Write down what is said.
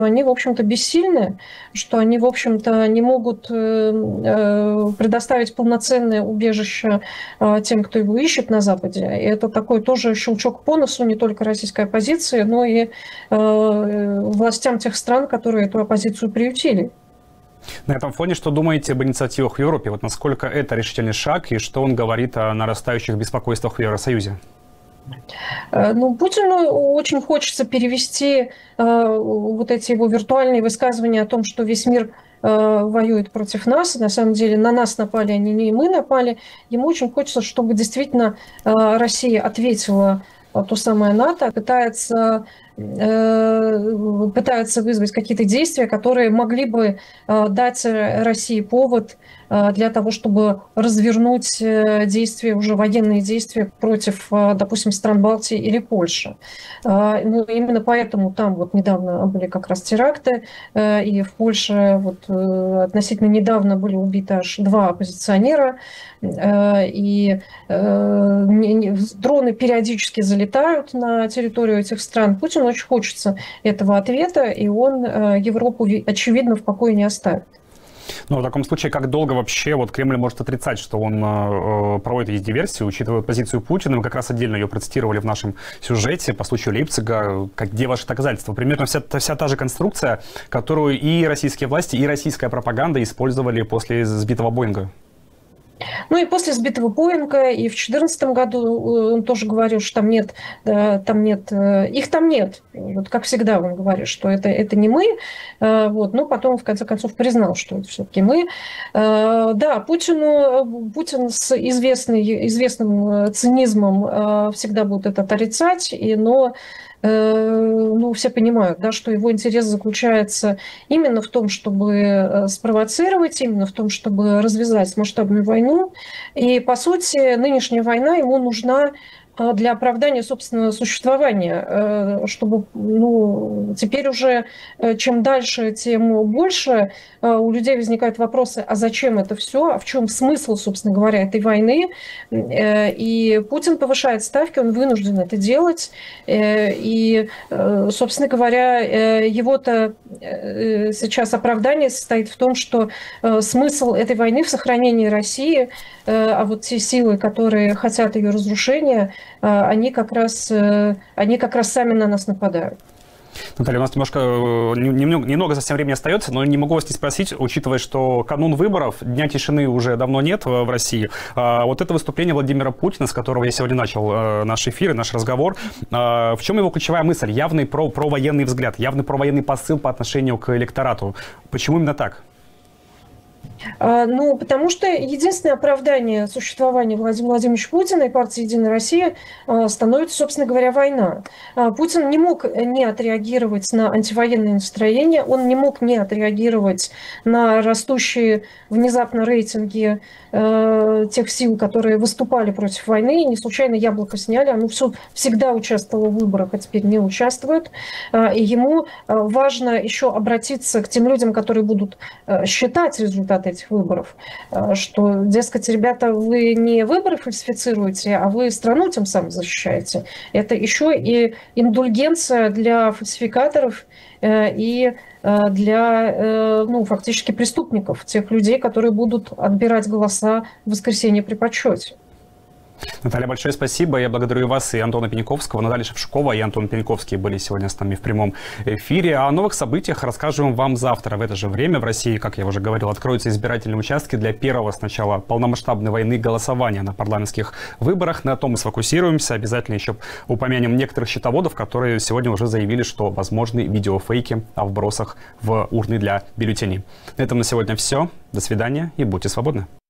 они, в общем-то, бессильны, что они, в общем-то, не могут предоставить полноценное убежище тем, кто его ищет на Западе. И это такой тоже щелчок по носу не только российской оппозиции, но и властям тех стран, которые эту оппозицию приютили. На этом фоне что думаете об инициативах в Европе? Вот насколько это решительный шаг и что он говорит о нарастающих беспокойствах в Евросоюзе? Ну, Путину очень хочется перевести вот эти его виртуальные высказывания о том, что весь мир воюет против нас. На самом деле на нас напали, они не мы напали. Ему очень хочется, чтобы действительно Россия ответила то самое НАТО, пытается вызвать какие-то действия, которые могли бы дать России повод для того, чтобы развернуть действия, уже военные действия против, допустим, стран Балтии или Польши. Ну, именно поэтому там вот недавно были как раз теракты, и в Польше вот относительно недавно были убиты аж 2 оппозиционера, и дроны периодически залетают на территорию этих стран. Путину очень хочется этого ответа, и он Европу, очевидно, в покое не оставит. Но в таком случае, как долго вообще вот Кремль может отрицать, что он проводит эти диверсии, учитывая позицию Путина? Мы как раз отдельно ее процитировали в нашем сюжете по случаю Лейпцига. Где ваши доказательства? Примерно вся та же конструкция, которую и российские власти, и российская пропаганда использовали после сбитого Боинга. Ну и после сбитого Боинга, и в 2014 году он тоже говорил, что их там нет. Вот как всегда он говорит, что это не мы. Вот. Но потом, в конце концов, признал, что это все-таки мы. Да, Путин с известным цинизмом всегда будет это отрицать, но все понимают, да, что его интерес заключается именно в том, чтобы спровоцировать, именно в том, чтобы развязать масштабную войну. И, по сути, нынешняя война ему нужна для оправдания собственного существования, чтобы теперь уже чем дальше, тем больше у людей возникают вопросы, а зачем это все, а в чем смысл, собственно говоря, этой войны. И Путин повышает ставки, он вынужден это делать. И, собственно говоря, его-то сейчас оправдание состоит в том, что смысл этой войны в сохранении России, а вот те силы, которые хотят ее разрушения, они как раз сами на нас нападают. Наталья, у нас немного совсем времени остается, но не могу вас не спросить, учитывая, что канун выборов, Дня тишины уже давно нет в России. Вот это выступление Владимира Путина, с которого я сегодня начал наш эфир и наш разговор, в чем его ключевая мысль? Явный провоенный взгляд, явный провоенный посыл по отношению к электорату. Почему именно так? Потому что единственное оправдание существования Владимира Владимировича Путина и партии «Единая Россия» становится, собственно говоря, война. Путин не мог не отреагировать на антивоенные настроения, он не мог не отреагировать на растущие внезапно рейтинги тех сил, которые выступали против войны. И не случайно «Яблоко» сняли, оно всегда участвовало в выборах, а теперь не участвует. И ему важно еще обратиться к тем людям, которые будут считать результаты этих выборов, что, дескать, ребята, вы не выборы фальсифицируете, а вы страну тем самым защищаете. Это еще и индульгенция для фальсификаторов и для, фактически преступников, тех людей, которые будут отбирать голоса в воскресенье при подсчете. Наталья, большое спасибо. Я благодарю и вас, и Антона Пениковского. Наталья Шевчукова и Антон Пениковский были сегодня с нами в прямом эфире. О новых событиях расскажем вам завтра в это же время. В России, как я уже говорил, откроются избирательные участки для первого сначала полномасштабной войны голосования на парламентских выборах. На том мы сфокусируемся. Обязательно еще упомянем некоторых счетоводов, которые сегодня уже заявили, что возможны видеофейки о вбросах в урны для бюллетеней. На этом на сегодня все. До свидания и будьте свободны.